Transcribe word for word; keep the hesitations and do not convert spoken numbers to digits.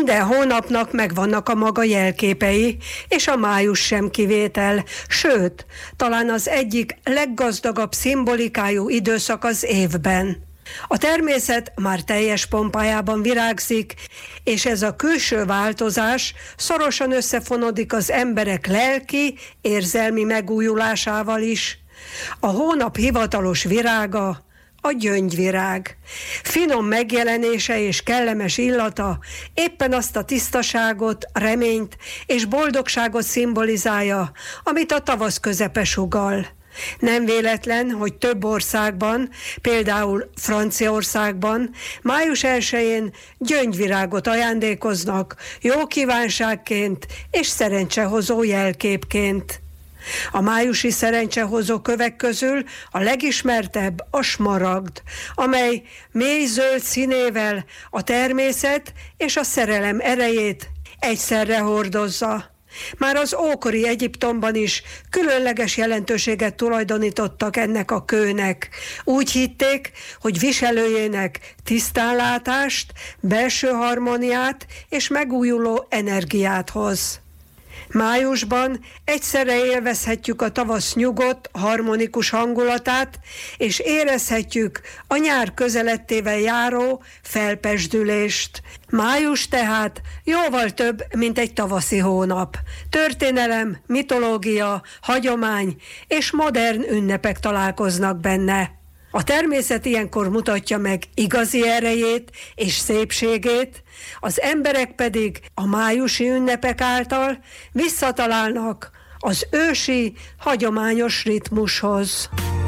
Minden hónapnak megvannak a maga jelképei, és a május sem kivétel, sőt, talán az egyik leggazdagabb szimbolikájú időszak az évben. A természet már teljes pompájában virágzik, és ez a külső változás szorosan összefonódik az emberek lelki, érzelmi megújulásával is. A hónap hivatalos virága a gyöngyvirág. Finom megjelenése és kellemes illata éppen azt a tisztaságot, reményt és boldogságot szimbolizálja, amit a tavasz közepe sugall. Nem véletlen, hogy több országban, például Franciaországban május elsején gyöngyvirágot ajándékoznak jó kívánságként és szerencsehozó jelképként. A májusi szerencsehozó kövek közül a legismertebb a smaragd, amely mély zöld színével a természet és a szerelem erejét egyszerre hordozza. Már az ókori Egyiptomban is különleges jelentőséget tulajdonítottak ennek a kőnek. Úgy hitték, hogy viselőjének tisztánlátást, belső harmóniát és megújuló energiát hoz. Májusban egyszerre élvezhetjük a tavasz nyugodt, harmonikus hangulatát, és érezhetjük a nyár közelettével járó felpezsdülést. Május tehát jóval több, mint egy tavaszi hónap. Történelem, mitológia, hagyomány és modern ünnepek találkoznak benne. A természet ilyenkor mutatja meg igazi erejét és szépségét, az emberek pedig a májusi ünnepek által visszatalálnak az ősi, hagyományos ritmushoz.